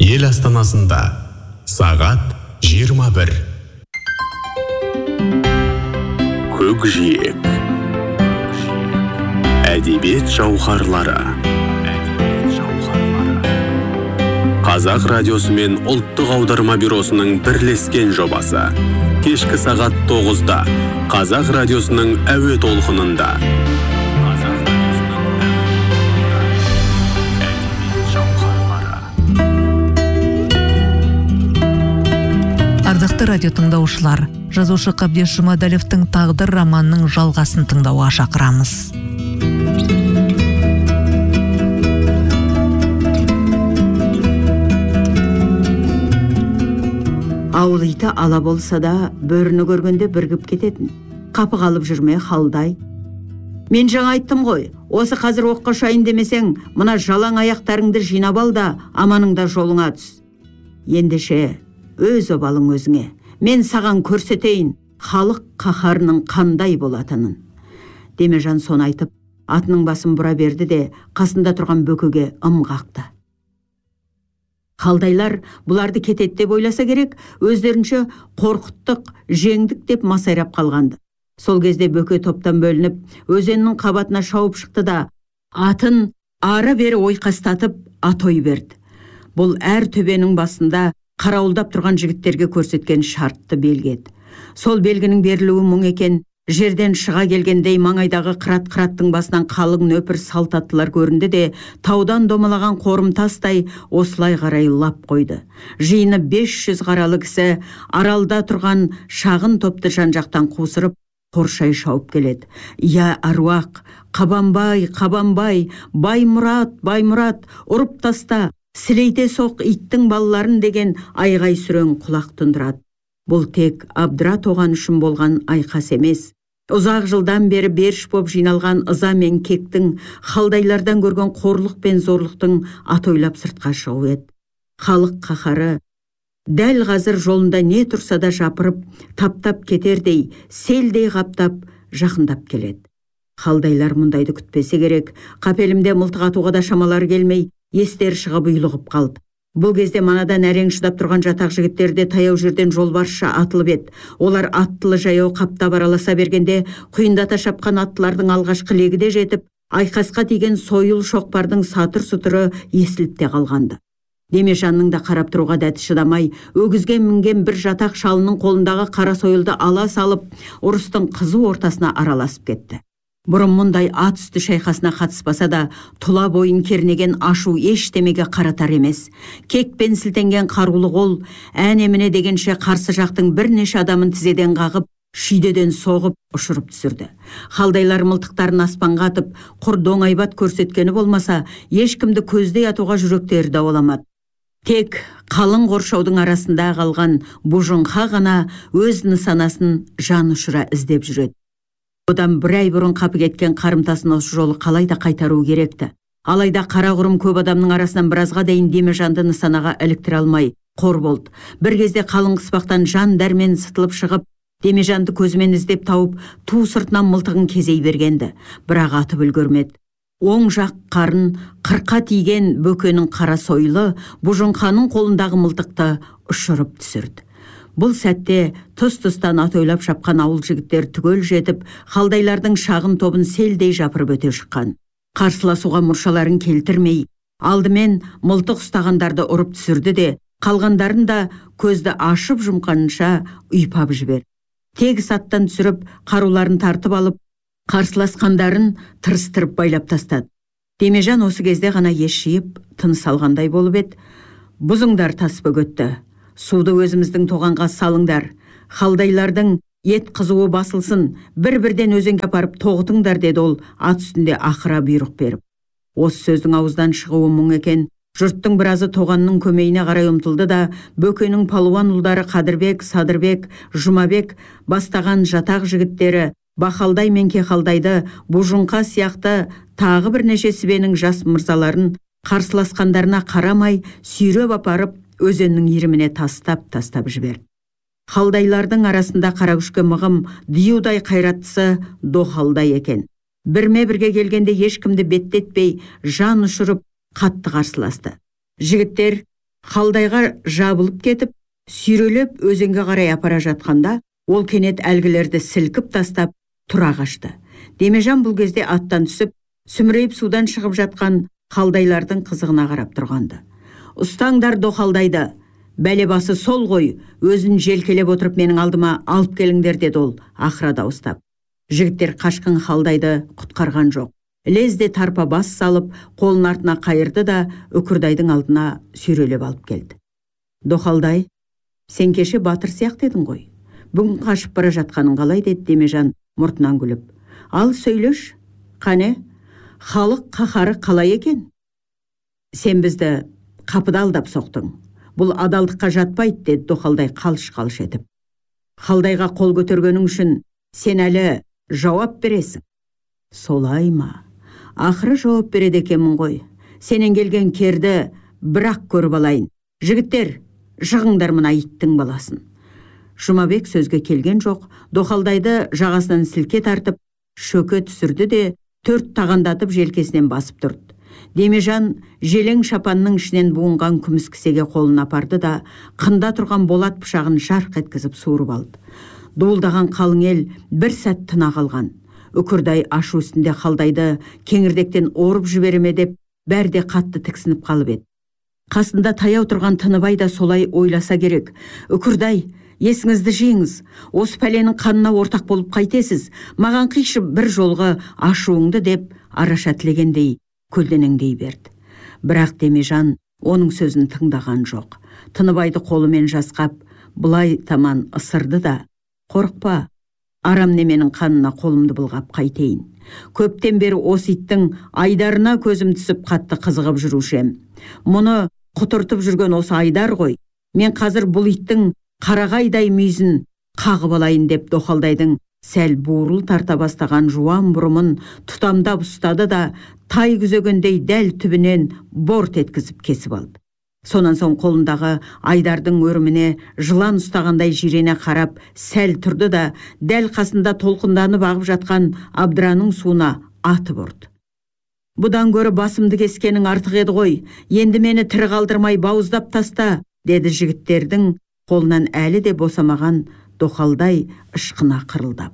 ел астанасында сағат 21. Көкжиек. Әдебиет жауһарлары. Қазақ радиосы мен ұлттық аударма бюросының бірлескен жобасы. Кешкі сағат 9-да Қазақ радиосының әуе толқынында. Ардақты радио тыңдаушылар, жазушы Қабдеш Жұмадәлевтің «Тағдыр» романының жалғасын тыңдауға шақырамыз. Ауыл иті ала болса да, бөріні көргенде біргіп кететін. Қапы қалып жүрме халдай. Мен жаңа айттым ғой, осы қазір оққа шайын демесең, мына жалаң аяқтарыңды жинап ал да, аманыңда жолыңа түс. Ендеше, өз обалың өзіңе. Мен саған көрсетейін, халық қаһарының қандай болатынын. Демежан соны айтып, атының басын бұра берді де, қасында тұрған бөкеге ым қақты. Халдайлар бұларды кетет деп ойласа керек, өздерінше қорқыттық, жеңдік деп масайрап қалғанды. Сол кезде бөке топтан бөлініп, өзеннің қабатына шауып шықты да, атын ары-бері ойқастатып атой берді. Бұл әр төбенің басында қарауылдап тұрған жігіттерге көрсеткен шартты белгеді. Сол белгінің берілуі мұң екен, жерден шыға келгендей маңайдағы қырат-қыраттың басынан қалың нөпір салт аттылар көрінді де, таудан домалаған қорым тастай осылай қарай лап қойды. Жиыны 500 қаралы кісі аралда тұрған шағын топты жан-жақтан қусырып, қоршай шауып келеді. Я аруақ, Қабанбай, Қабанбай, Баймұрат, Баймұрат, ұрып таста, сілейте соқ иттің балаларын деген айғай сүрең құлақ тұндырады. Бұл тек Абдыра тоған үшін болған айқас емес. Ұзақ жылдан бері беріш боп жиналған ыза мен кектің, халдайлардан көрген қорлық пен зорлықтың атойлап сыртқа шығу еді. Халық қаһары дәл қазір жолында не тұрса да жапырып, таптап кетердей, селдей қаптап, жақындап келеді. Халдайлар мұндайды күтпесе керек, қапелімде мылтық атуға да шамалары келмей, естері шығып ұйлығып қалды. Бұл кезде манадан әрең шыдап тұрған жатақ жігіттерде таяу жерден жолбарысша атылып еді. Олар аттылы жаяу қаптап араласа бергенде, құйындата шапқан аттылардың алғашқы легі де жетіп, айқасқа тиген сойыл шоқпардың сатыр-сұтыры естіліп те қалғанды. Демежанның да қарап тұруға дәті шыдамай, өгізге мінген бір жатақ шалының қолындағы қара сойылды ала салып, ұрыстың қызу ортасына араласып кетті. Бұрын мұндай ат үсті шайқасына қатыспаса да, тұла бойын кернеген ашу ештемеге қаратар емес. Кекпен сілтенген қарулы қол, әне-міне дегенше қарсы жақтың бірнеше адамын тізеден қағып, шүйдеден соғып, ұшырып түсірді. Халдайлар мылтықтарын аспанға атып, құр доңайбат көрсеткені болмаса, ешкімді көздей атуға жүректері дауаламады. Тек қалың қоршаудың арасында қалған бұжыңқа ғана өз нысанасын жан ұшыра іздеп жүреді. Одан бір ай бұрын қапы кеткен қарымтасын осы жолы қалайда қайтару керекті. Алайда қара құрым көп адамның арасынан біразға дейін Демежанды нысанаға іліктіре алмай қор болды. Бір кезде қалың қыспақтан жан дәрмен сытылып шығып, Демежанды көзімен іздеп тауып, ту сыртынан мылтығын кезей бергенді. Бірақ атып үлгермеді. Оң жақ қарын қырқа тиген бөкенің қара сойылы бұжыңқаның қолындағы мылтықты ұшырып түсірді. Бұл сәтте тұс-тұстан атойлап шапқан ауыл жігіттер түгел жетіп, халдайлардың шағын тобын селдей жапырып өте шыққан. Қарсыласуға мұршаларын келтірмей, алдымен мылтық ұстағандарды ұрып түсірді де, қалғандарын да көзді ашып жұмқанынша ұйпап жіберді. Тегіс аттан түсіріп, қаруларын тартып алып, қарсыласқандарын тырыстырып байлап тастады. Демежан осы кезде ғана ес жиып, тыныс алғандай болып еді. Бұзыңдар тас бөгетті. Суды өзіміздің тоғанға салыңдар. Халдайлардың ет қызуы басылсын, бір-бірден өзенге апарып тоғытыңдар, деді ол ат үстінде ақыра бұйрық беріп. Осы сөздің ауыздан шығуы мұң екен. Жұрттың біразы тоғанның көмейіне қарай ұмтылды да, бөкенің палуан ұлдары Қадырбек, Садырбек, Жұмабек бастаған жатақ жігіттері Бахалдай мен Кехалдайды, Бұжыңқа сияқты тағы бірнеше сібенің жас мырзаларын қарсыласқандарына қарамай сүйреп апарып, өзеннің иіріміне тастап жіберді. Халдайлардың арасында қаракүшке мығым диюдай қайраттысы Дохалдай екен. Бірме-бірге келгенде ешкімді беттетпей, жан ұшырып, қатты қарсыласты. Жігіттер қалдайға жабылып кетіп, сүйрелеп өзенге қарай апара жатқанда, ол кенет әлгілерді сілкіп тастап тұра қашты. Демежан бұл кезде аттан түсіп, сүмірейіп судан шығып жатқан қалдайлардың қызығына қарап тұрғанды. Ұстаңдар доқалдайды, бәле басы сол ғой, өзін желкелеп отырып менің алдыма алып келіңдер, деді ол ақыра дауыстап. Жігіттер қашқын қалдайды құтқарған жоқ. Лезде тарпа бас салып, қолын артына қайырды да Үкірдайдың алдына сүйрелеп алып келді. Доқалдай, сен кеше батыр сияқты едің ғой. Бүгін қашып бара жатқаның қалай, деді Демежан мұртынан күліп. Ал сөйлеш, қане, халық қаһары қалай екен? Сен бізді қапыда алдап соқтың. Бұл адалдыққа жатпайды, деді Доқалдай қалш-қалш етіп. Қалдайға қол көтергенің үшін сен әлі жауап бересің. Солай ма? Ақыры жауап береді екенмін ғой. Сенен келген керді бірақ көріп алайын. Жігіттер, жығыңдар мына иттің баласын. Жұмабек сөзге келген жоқ. Доқалдайды жағасынан сілке тартып, шөке түсірді де, 4 тағандатып желкесінен басып тұрды. Демежан желең шапанның ішінен буынған күміс кісеге қолын апарды да, қында тұрған болат пышағын жарқ еткізіп суырып алды. Дуылдаған қалың ел бір сәт тына қалған. Үкірдай ашу үстінде қалдайды кеңірдектен орып жібереме деп, бәрде қатты тіксініп қалып еді. Қасында таяу тұрған Тыныбай да солай ойласа керек. Үкірдай, есіңізді жиыңыз, осы пәленің қанына ортақ болып қайтесіз, маған қишы бір жолғы ашуыңды, деп араша тілегендей көлденеңдей берді. Бірақ Демежан оның сөзін тыңдаған жоқ. Тыныбайды қолымен жасқап, бұлай таман ысырды да, қорықпа, арам неменің қанына қолымды былғап қайтейін. Көптен бері осы иттің айдарына көзім түсіп қатты қызығып жүрушем. Мұны құтыртып жүрген осы айдар ғой. Мен қазір бұл иттің қарағайдай мүйізін қағып алайын, деп Доқалдайдың сәл буырыл тарта бастаған жуан бұрымын тұтамдап ұстады да, тай күзегендей дәл түбінен борт еткізіп кесіп алды. Сонан соң қолындағы айдардың өріміне жылан ұстағандай жирене қарап сәл тұрды да, дәл қасында толқынданып ағып жатқан Абдыраның суына атып ұрды. Бұдан гөрі басымды кескенің артық еді ғой, енді мені тірі қалдырмай бауыздап таста, деді жігіттердің қолынан әлі де босамаған Доқалдай ышқына қырылдап.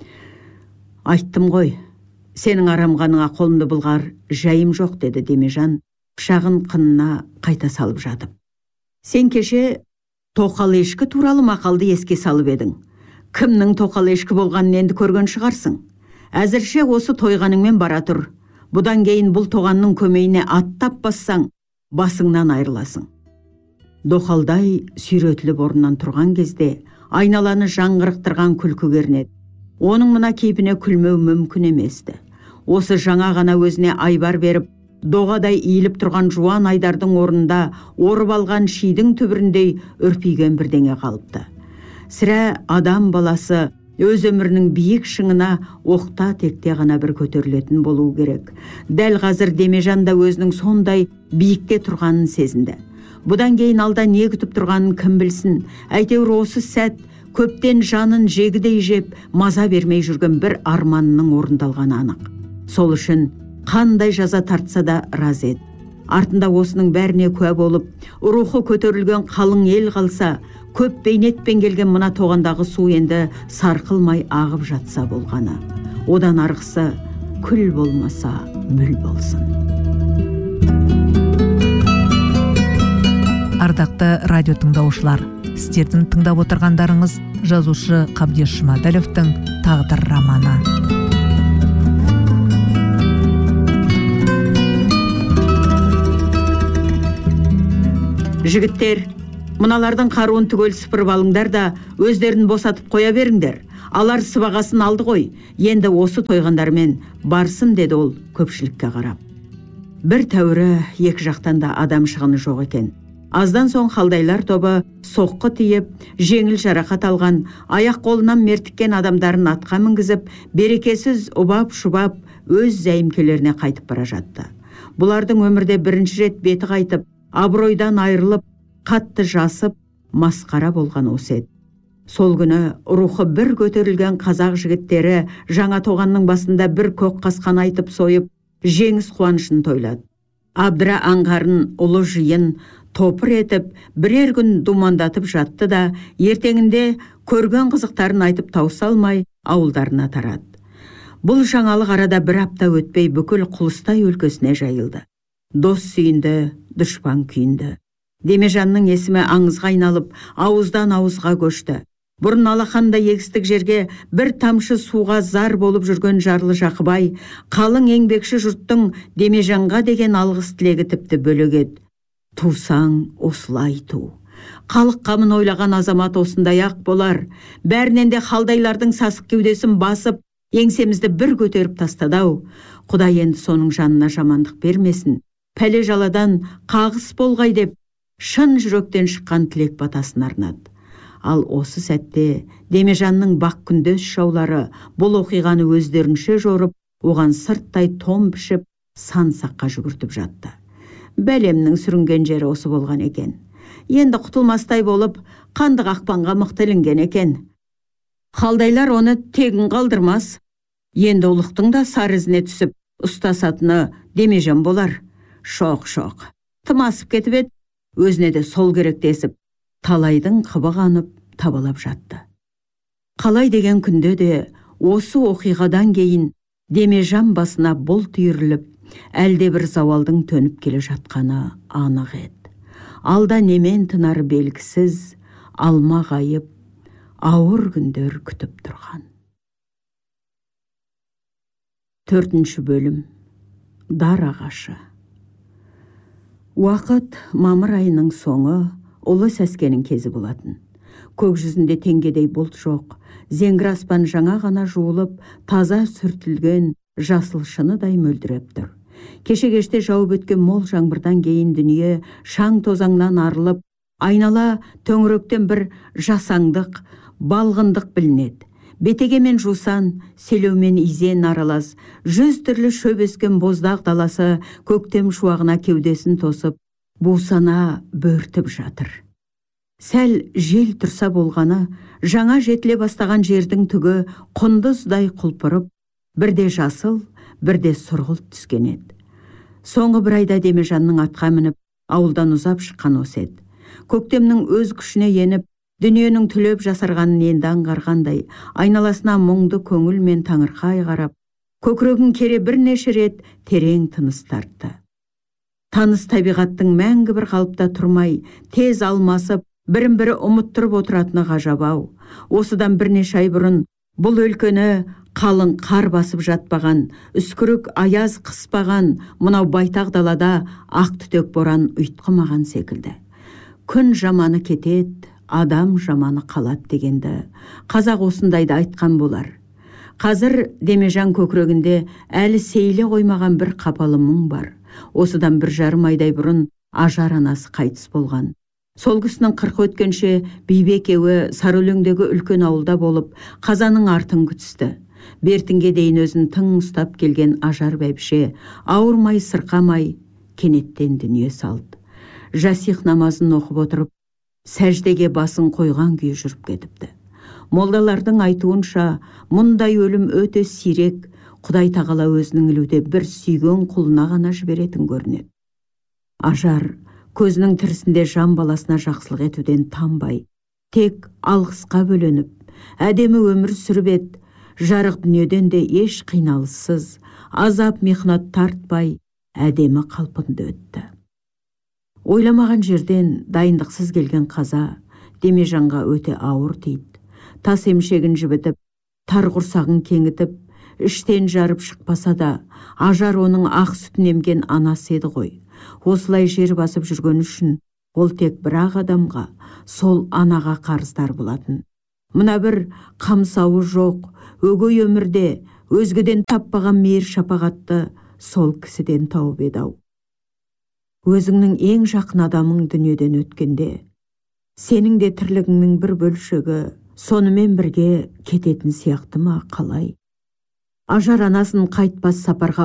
Айттым ғой, сенің арамғаныңа қолымды былғар жайым жоқ, деді Демежан пышағын қынына қайта салып жатып. Сен кеше тоқал ешкі туралы мақалды еске салып едің. Кімнің тоқал ешкі болғанын енді көрген шығарсың. Әзірше осы тойғаныңмен бара тұр. Бұдан кейін бұл тоғанның көмейіне аттап бассаң, басыңнан айырыласың. Доқалдай сүйретіліп орнынан тұрған кезде айналаны жаңғырықтырған күлкі көрінеді. Оның мына кейпіне күлмеу мүмкін еместі. Осы жаңа ғана өзіне айбар беріп, доғадай иіліп тұрған жуан айдардың орнында орып алған шидің түбіріндей үрпиген бірдеңе қалыпты. Сірә адам баласы өз өмірінің биік шыңына оқта текте ғана бір көтерілетін болу керек. Дәл қазір Демежан да өзінің сондай биікте тұрғанын сезінді. Бұдан кейін алда не күтіп тұрғанын кім білсін. Әйтеуір осы сәт көптен жанын жегідей жеп, маза бермей жүрген бір арманының орындалғаны анық. Сол үшін қандай жаза тартса да разы еді. Артында осының бәріне куә болып, рухы көтерілген қалың ел қалса, көп бейнетпен келген мына тоғандағы су енді сарқылмай ағып жатса болғаны. Одан арғысы күл болмаса мүл болсын. Ардақты радио тыңдаушылар, сіздердің тыңдап отырғандарыңыз жазушы Қабдеш Жұмадәловтың «Тағдыр» романы. Жігіттер, мыналардың қаруын түгел сыпырып алыңдар да өздерін босатып қоя беріңдер. Алар сыбағасын алды ғой, енді осы тойғандармен барсын, деді ол көпшілікке қарап. Бір тәуірі екі жақтан да адам шығыны жоқ екен. Аздан соң қалдайлар тобы соққы тиіп, жеңіл жарақат алған, аяқ қолынан мертіккен адамдарын атқа мінгізіп, берекесіз ұбап-шұбап өз зәйімкелеріне қайтып бара жатты. Бұлардың өмірде бірінші рет беті қайтып, абыройдан айырылып, қатты жасып, масқара болған осы еді. Сол күні рухы бір көтерілген қазақ жігіттері жаңа тоғанның басында бір көк қасқан айтып сойып, жеңіс қуанышын тойлады. Абдыра аңғарын ұлы жиын топыр етіп бірер күн думандатып жатты да ертеңінде көрген қызықтарын айтып тауыса алмай ауылдарына тарады. Бұл жаңалық арада бір апта өтпей бүкіл Құлыстай өлкесіне жайылды. Дос сүйінді, дұшпан күйінді. Демежанның есімі аңызға айналып, ауыздан ауызға көшті. Бұрын алақанда егістік жерге бір тамшы суға зар болып жүрген жарлы Жақыбай, қалың еңбекші жұрттың Демежанға деген алғыс тілегі тіпті бөлек еді. Тусаң осылай ту. Халық қамын ойлаған азамат осындай ақ болар. Бәрінен де халдайлардың сасық кеудесін басып, еңсемізді бір көтеріп тастады-ау. Құдай енді соның жанына жамандық бермесін. Пәле жаладан қағыс болғай деп, шын жүректен шыққан тілек батасын арнады. Ал осы сәтте Демежанның бақ күндес жаулары бұл оқиғаны өздерінше жорып, оған сырттай том пішіп, сан саққа жүгіртіп жатты. Бәлемнің сүрінген жері осы болған екен. Енді құтылмастай болып, қанды қақпанға мықты ілінген екен. Халдайлар оны тегін қалдырмас. Енді ұлықтың да сары ізіне түсіп, ұстасатыны Демежан болар. Шоқ, тым асып кетіп еді, өзіне де сол керек десіп, талайдың қыбы қанып табалап жатты. Қалай деген күнде де осы оқиғадан кейін Демежан басына бұл түйіріліп, әлде бір зауалдың төніп келе жатқаны анық еді. Алда немен тынары белгісіз, алма ғайып, ауыр күндер күтіп тұрған. 4-ші бөлім. Дар ағашы. Уақыт мамыр айының соңы, ұлы сәскенің кезі болатын. Көк жүзінде теңгедей бұлт жоқ, зеңгір аспан жаңа ғана жуылып, таза сүртілген жасыл шыныдай мөлдіреп тұр. Кеше кеште жауып өткен мол жаңбырдан кейін дүние шаң тозаңнан арылып, айнала төңіректен бір жасаңдық, балғындық білінеді. Бетеге мен жусан, селеу мен изен аралас, 100 түрлі шөп өскен боздақ даласы көктем шуағына кеудесін тосып, бусана бөртіп жатыр. Сәл жел тұрса болғаны, жаңа жетіле бастаған жердің түгі құндыздай құлпырып, бірде жасыл, бірде сұрғылт түскен еді. Соңғы бір айда Демежанның атқа мініп, ауылдан ұзап шыққан осы еді. Көктемнің өз күшіне еніп, дүниенің түлеп жасарғанын енді аңғарғандай, айналасына мұңды көңіл мен таңырқай қарап, көкірегін кере бірнеше рет терең тыныс тартты. Таныс табиғаттың мәңгі бір қалыпта тұрмай, тез алмасып, бірін-бірі ұмыттырып отыратыны ғажап-ау. Осыдан бірнеше ай бұрын бұл өлкені қалың қар басып жатпаған, үскірік аяз қыспаған, мынау байтақ далада ақ түтек боран ұйтқымаған секілді. Күн жаманы кетеді, адам жаманы қалады дегенді қазақ осындайды айтқан болар. Қазір Демежан көкірегінде әлі сейіле қоймаған бір қапалы мұң бар. Осыдан 1,5 айдай бұрын ажар анасы қайтыс болған. Сол кісінің 40 өткенше Бейбекеуі Сарөлеңдегі үлкен ауылда болып, қазаның артын күтісті. Бертінге дейін өзін тың ұстап келген ажар бәйбіше, ауырмай сырқамай, кенеттен дүние салды. Жасих намазын оқып отырып, сәждеге басын қойған күйі жүріп кетіпті. Молдалардың айтуынша, мұндай өлім өте сирек, Құдай тағала өзінің ілуде бір сүйген құлына ғана жіберетін көрінеді. Ажар көзінің тірісінде жан баласына жақсылық етуден танбай, тек алғысқа бөленіп, әдемі өмір сүріп еді, жарық дүниеден де еш қиналыссыз, азап мехнат тартпай, әдемі қалпында өтті. Ойламаған жерден дайындықсыз келген қаза Демежанға өте ауыр тиді. Тас емшегін жібітіп, тар құрсағын кеңітіп, іштен жарып шықпаса да, ажар оның ақ сүтін емген анасы еді ғой. Осылай жер басып жүрген үшін, ол тек бір-ақ адамға, сол анаға қарыздар болатын. Мына бір қамсауы жоқ, өгей өмірде өзгеден таппаған мейір шапағатты сол кісіден тауып еді-ау. Өзіңнің ең жақын адамың дүниеден өткенде, сенің де тірлігіңнің бір бөлшегі сонымен бірге кететін сияқты ма қалай? Ажар анасын қайтпас сапарға